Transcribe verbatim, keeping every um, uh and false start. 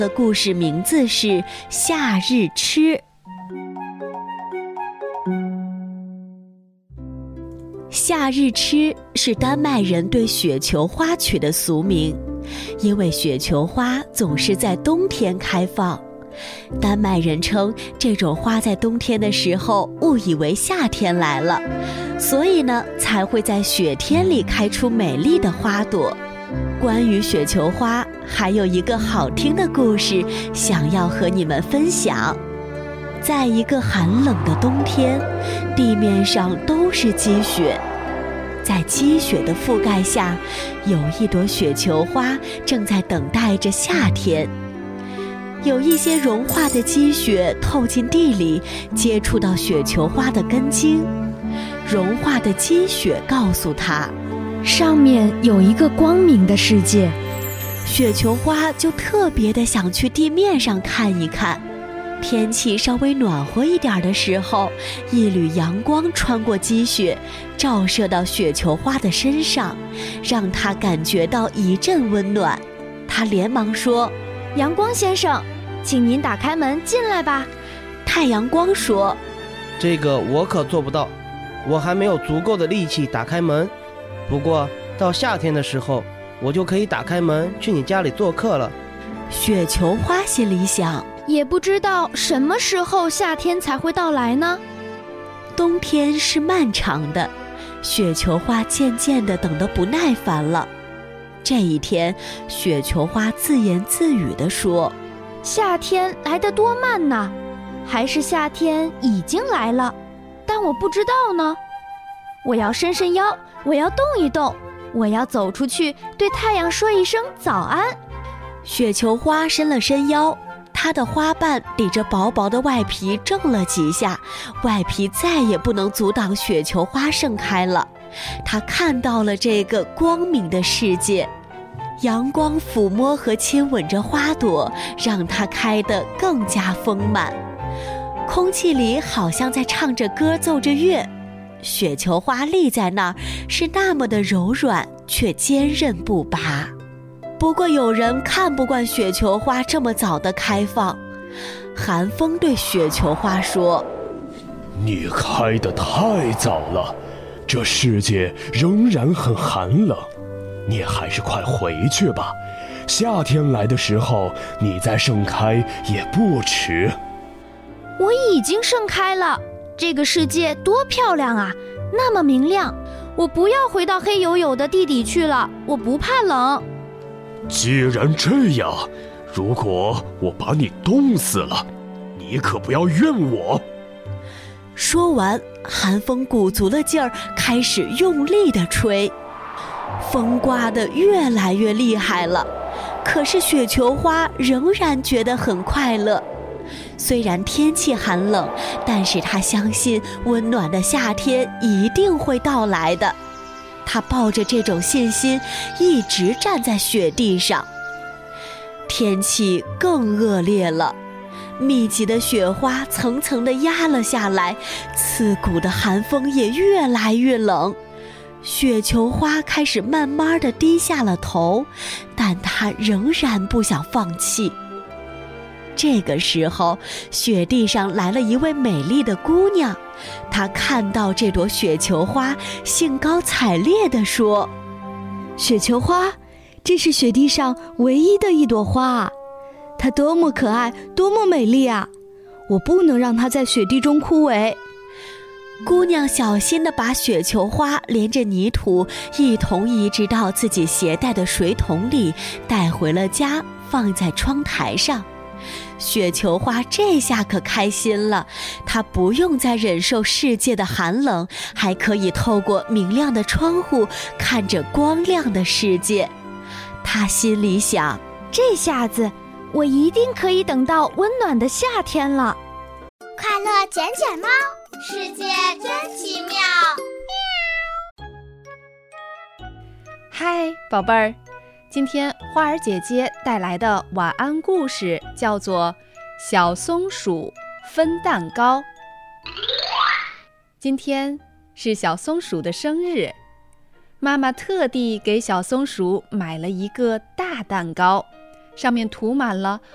的故事名字是《夏日吃》。夏日吃是丹麦人对雪球花取的俗名，因为雪球花总是在冬天开放。丹麦人称这种花在冬天的时候误以为夏天来了，所以呢才会在雪天里开出美丽的花朵。关于雪球花还有一个好听的故事想要和你们分享。在一个寒冷的冬天，地面上都是积雪，在积雪的覆盖下，有一朵雪球花正在等待着夏天。有一些融化的积雪透进地里，接触到雪球花的根茎，融化的积雪告诉它， 上面有一个光明的世界。 雪球花就特别的想去地面上看一看。天气稍微暖和一点的时候，一缕阳光穿过积雪，照射到雪球花的身上，让它感觉到一阵温暖。它连忙说， 阳光先生，请您打开门进来吧。 太阳光说， 这个我可做不到，我还没有足够的力气打开门。不过到夏天的时候，我就可以打开门去你家里做客了。 雪球花心里想， 也不知道什么时候夏天才会到来呢。 冬天是漫长的，雪球花渐渐地等得不耐烦了。这一天，雪球花自言自语地说， 夏天来得多慢呐，还是夏天已经来了，但我不知道呢。我要伸伸腰，我要动一动，我要走出去对太阳说一声早安。 雪球花伸了伸腰，它的花瓣抵着薄薄的外皮挣了几下，外皮再也不能阻挡雪球花盛开了。它看到了这个光明的世界，阳光抚摸和亲吻着花朵，让它开得更加丰满。空气里好像在唱着歌，奏着乐。雪球花立在那儿，是那么的柔软，却坚韧不拔。不过有人看不惯雪球花这么早的开放。寒风对雪球花说， 你开得太早了，这世界仍然很寒冷，你还是快回去吧，夏天来的时候你再盛开也不迟。 我已经盛开了，这个世界多漂亮啊，那么明亮，我不要回到黑黝黝的地底去了，我不怕冷。 既然这样，如果我把你冻死了，你可不要怨我。 说完，寒风鼓足了劲儿，开始用力地吹。风刮得越来越厉害了，可是雪球花仍然觉得很快乐。虽然天气寒冷，但是他相信温暖的夏天一定会到来的。他抱着这种信心，一直站在雪地上。天气更恶劣了，密集的雪花层层地压了下来，刺骨的寒风也越来越冷。雪球花开始慢慢地低下了头，但它仍然不想放弃。这个时候，雪地上来了一位美丽的姑娘，她看到这朵雪球花，兴高采烈地说， 雪球花，这是雪地上唯一的一朵花啊，它多么可爱，多么美丽啊！我不能让它在雪地中枯萎。 姑娘小心地把雪球花连着泥土一同移植到自己携带的水桶里，带回了家，放在窗台上。雪球花这下可开心了，它不用再忍受世界的寒冷，还可以透过明亮的窗户看着光亮的世界。它心里想， 这下子我一定可以等到温暖的夏天了。 快乐捡捡猫，世界真奇妙。 嗨，宝贝儿，今天花儿姐姐带来的晚安故事叫做《小松鼠分蛋糕》。今天是小松鼠的生日，妈妈特地给小松鼠买了一个大蛋糕，上面涂满了